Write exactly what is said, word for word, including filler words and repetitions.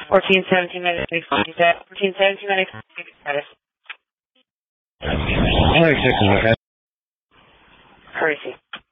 fourteen seventeen minutes, fourteen seventeen minutes, status. Alright, six is okay. Courtesy.